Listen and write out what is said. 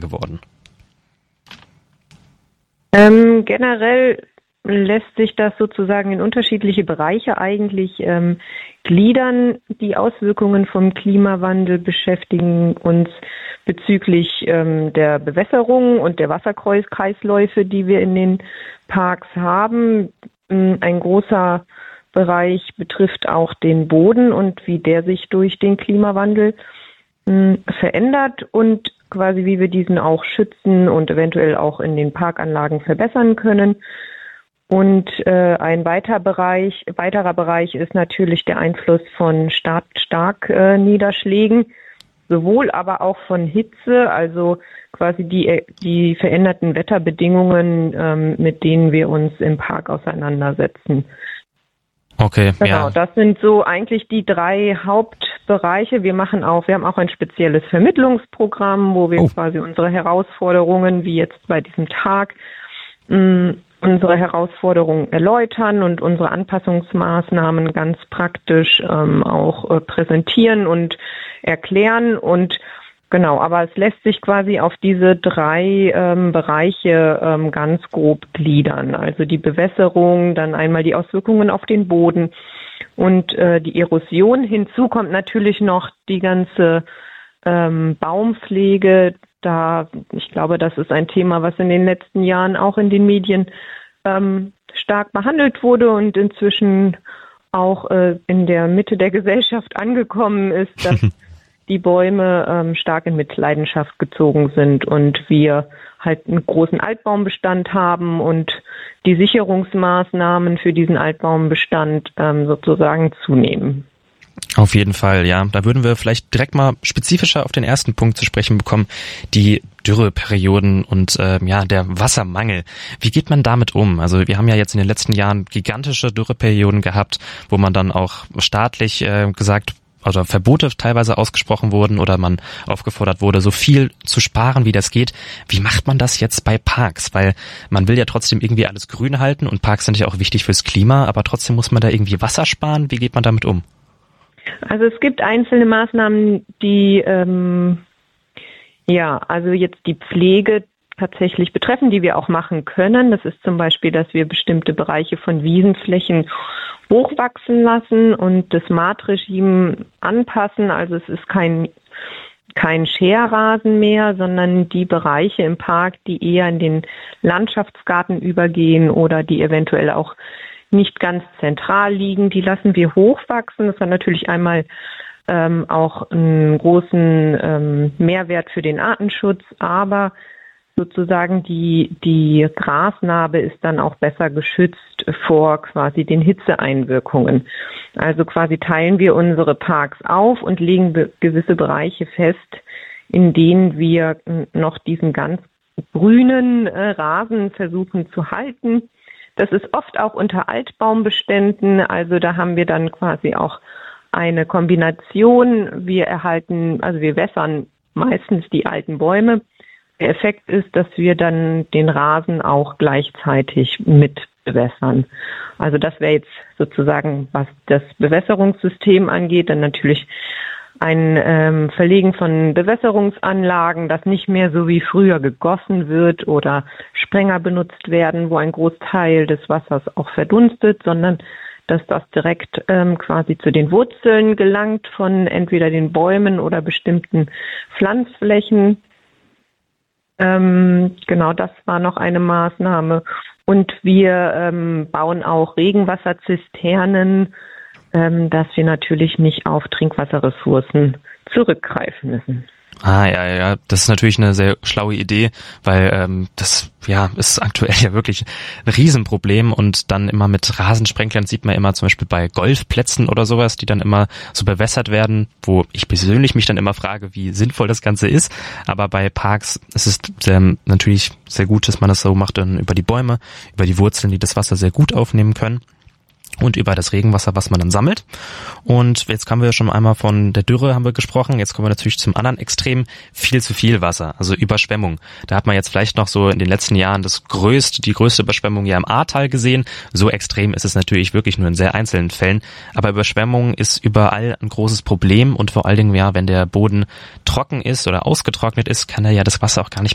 geworden? Generell lässt sich das sozusagen in unterschiedliche Bereiche eigentlich gliedern. Die Auswirkungen vom Klimawandel beschäftigen uns bezüglich der Bewässerung und der Wasserkreisläufe, die wir in den Parks haben. Ein großer Bereich betrifft auch den Boden und wie der sich durch den Klimawandel verändert und quasi wie wir diesen auch schützen und eventuell auch in den Parkanlagen verbessern können. Und ein weiterer Bereich ist natürlich der Einfluss von Starkniederschlägen, sowohl aber auch von Hitze, also quasi die veränderten Wetterbedingungen, mit denen wir uns im Park auseinandersetzen. Okay, genau, ja. Das sind so eigentlich die 3 Hauptbereiche. Wir haben auch ein spezielles Vermittlungsprogramm, wo wir quasi unsere Herausforderungen, wie jetzt bei diesem Tag, unsere Herausforderungen erläutern und unsere Anpassungsmaßnahmen ganz praktisch auch präsentieren und erklären. Und genau, aber es lässt sich quasi auf diese 3 Bereiche ganz grob gliedern. Also die Bewässerung, dann einmal die Auswirkungen auf den Boden und die Erosion. Hinzu kommt natürlich noch die ganze Baumpflege. Ich glaube, das ist ein Thema, was in den letzten Jahren auch in den Medien stark behandelt wurde und inzwischen auch in der Mitte der Gesellschaft angekommen ist, dass die Bäume stark in Mitleidenschaft gezogen sind und wir halt einen großen Altbaumbestand haben und die Sicherungsmaßnahmen für diesen Altbaumbestand sozusagen zunehmen. Auf jeden Fall, ja. Da würden wir vielleicht direkt mal spezifischer auf den ersten Punkt zu sprechen bekommen, die Dürreperioden und der Wassermangel. Wie geht man damit um? Also wir haben ja jetzt in den letzten Jahren gigantische Dürreperioden gehabt, wo man dann auch staatlich also Verbote teilweise ausgesprochen wurden oder man aufgefordert wurde, so viel zu sparen, wie das geht. Wie macht man das jetzt bei Parks? Weil man will ja trotzdem irgendwie alles grün halten und Parks sind ja auch wichtig fürs Klima, aber trotzdem muss man da irgendwie Wasser sparen. Wie geht man damit um? Also es gibt einzelne Maßnahmen, die also jetzt die Pflege tatsächlich betreffen, die wir auch machen können. Das ist zum Beispiel, dass wir bestimmte Bereiche von Wiesenflächen hochwachsen lassen und das Maatregime anpassen. Also es ist kein Scherrasen mehr, sondern die Bereiche im Park, die eher in den Landschaftsgarten übergehen oder die eventuell auch nicht ganz zentral liegen, die lassen wir hochwachsen. Das hat natürlich einmal auch einen großen Mehrwert für den Artenschutz, aber sozusagen die Grasnarbe ist dann auch besser geschützt vor quasi den Hitzeeinwirkungen. Also quasi teilen wir unsere Parks auf und legen gewisse Bereiche fest, in denen wir noch diesen ganz grünen Rasen versuchen zu halten. Das ist oft auch unter Altbaumbeständen, also da haben wir dann quasi auch eine Kombination. Wir wässern meistens die alten Bäume. Der Effekt ist, dass wir dann den Rasen auch gleichzeitig mit bewässern. Also das wäre jetzt sozusagen, was das Bewässerungssystem angeht, dann natürlich ein Verlegen von Bewässerungsanlagen, das nicht mehr so wie früher gegossen wird oder Sprenger benutzt werden, wo ein Großteil des Wassers auch verdunstet, sondern dass das direkt quasi zu den Wurzeln gelangt von entweder den Bäumen oder bestimmten Pflanzflächen. Genau, das war noch eine Maßnahme. Und wir bauen auch Regenwasserzisternen, dass wir natürlich nicht auf Trinkwasserressourcen zurückgreifen müssen. Ja, das ist natürlich eine sehr schlaue Idee, weil das ist aktuell ja wirklich ein Riesenproblem und dann immer mit Rasensprenklern sieht man immer zum Beispiel bei Golfplätzen oder sowas, die dann immer so bewässert werden, wo ich persönlich mich dann immer frage, wie sinnvoll das Ganze ist, aber bei Parks ist es natürlich sehr gut, dass man das so macht, dann über die Bäume, über die Wurzeln, die das Wasser sehr gut aufnehmen können. Und über das Regenwasser, was man dann sammelt. Und jetzt haben wir schon einmal von der Dürre haben wir gesprochen. Jetzt kommen wir natürlich zum anderen Extrem. Viel zu viel Wasser, also Überschwemmung. Da hat man jetzt vielleicht noch so in den letzten Jahren die größte Überschwemmung ja im Ahrtal gesehen. So extrem ist es natürlich wirklich nur in sehr einzelnen Fällen. Aber Überschwemmung ist überall ein großes Problem. Und vor allen Dingen, wenn der Boden trocken ist oder ausgetrocknet ist, kann er ja das Wasser auch gar nicht